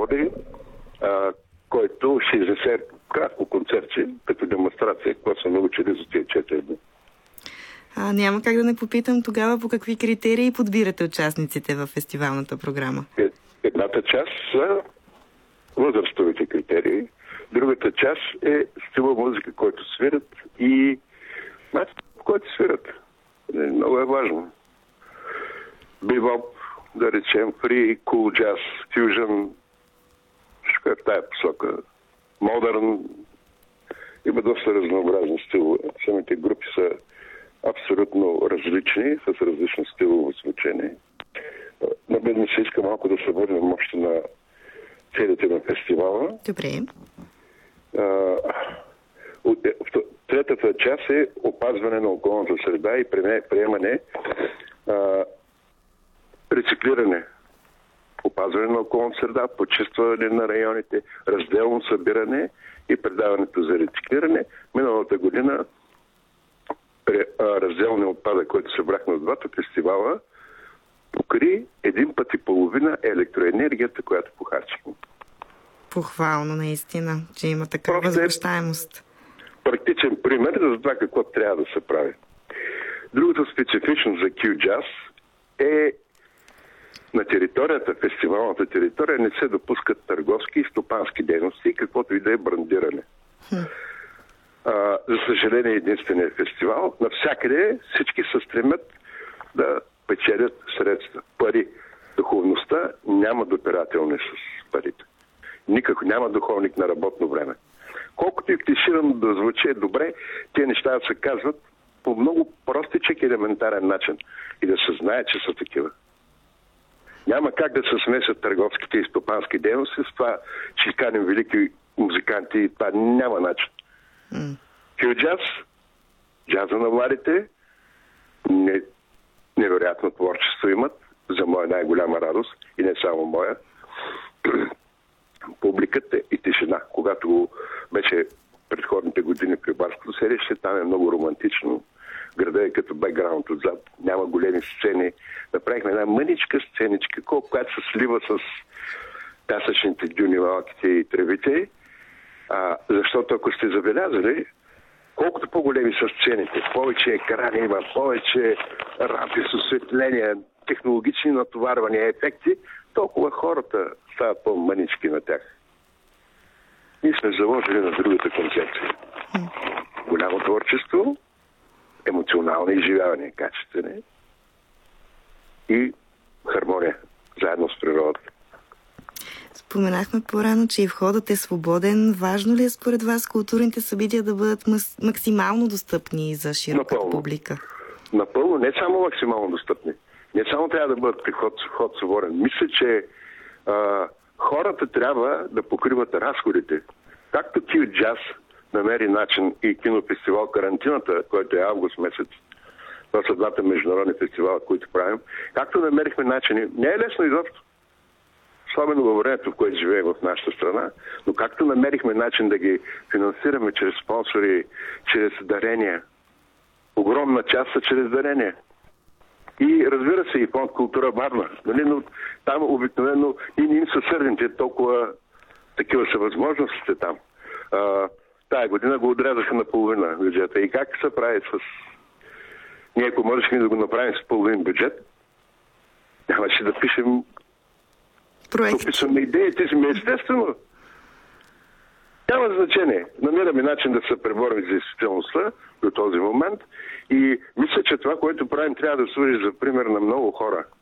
води, който ще изнесе кратко концертче, като демонстрация, какво са научили за тези 4 дни. Няма как да не попитам тогава по какви критерии подбирате участниците в фестивалната програма? Едната част са възрастовите критерии, другата част е стила музика, който свират и начинът, по който свират. Много е важно. Бибоп, да речем, фри, кул джаз, фюжън, всичко е в тая посока. Модерн, има доста разнообразни стилове. Самите групи са абсолютно различни, с различно стилово звучение. На мен ми се иска малко да се върнем още на целите на фестивала. Добре. Третата част е опазване на околната среда и приемане, рециклиране. Опазване на околната среда, почистване на районите, разделно събиране и предаването за рециклиране. Миналата година разделния отпадък, който събрахме от двата фестивала, покри 1,5 пъти електроенергията, която похарчихме. Похвално, наистина, че има такава възвръщаемост. Практичен пример за това какво трябва да се прави. Другото специфично за Q-Jazz е на територията, фестивалната територия не се допускат търговски и стопански дейности, каквото и да е брандиране. За съжаление, единственият фестивал. Навсякъде всички се стремят да печелят средства, пари. Духовността няма допирателни с парите. Никак няма духовник на работно време. Колкото и клиширано да звучи добре, тези неща да се казват по много простичък и елементарен начин и да се знае, че са такива. Няма как да се смесят търговските и стопански дейности с това, че каним велики музиканти и това няма начин. Q-Jazz, джаза на младите, невероятно творчество имат, за моя най-голяма радост и не само моя. Публиката и тишина. Когато беше предходните години при барското селище, там е много романтично. Града е като бекграунд отзад. Няма големи сцени. Направихме една мъничка сценичка, която се слива с пясъчните дюни, малките и тревите. Защото ако сте забелязали, колкото по-големи са сцените, повече екрани има, повече рампи с осветление, технологични натоварвания, ефекти, толкова хората стават по-мънички на тях. Ние сме заложили на другата концепция. Голямо творчество, емоционални изживявания, качествени и хармония, заедно с природата. Споменахме по-рано, че и входът е свободен. Важно ли е според вас културните събития да бъдат максимално достъпни за широката публика? Напълно, не само максимално достъпни. Не само трябва да бъдат при вход свободен. Мисля, че хората трябва да покриват разходите. Както Q-Jazz намери начин и кинофестивал Карантината, който е август месец, това са двата международни фестивала, които правим, както намерихме начини, не е лесно изобщо, особено във времето, в което живеем в нашата страна, но както намерихме начин да ги финансираме чрез спонсори, чрез дарения, огромна част са чрез дарения. И разбира се и фонд Култура Варна. Нали? Но там обикновено и не им са сърдните, толкова такива са възможностите там. Тая година го отрязаха на половина бюджета. И как се прави с... Ние ако можехме да го направим с половин бюджет, нямаше да пишем проект. Описваме идеите си, естествено. Няма значение. Намираме начин да се преборим за действителността до този момент и мисля, че това, което правим, трябва да служи за пример на много хора.